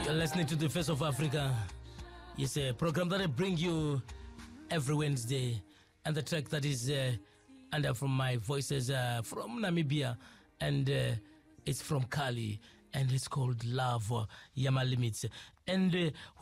You're listening to the Face of Africa. It's a program that I bring you every Wednesday, and the track that is under from my voices from Namibia, and it's from Kali, and it's called Love Yama Limits. And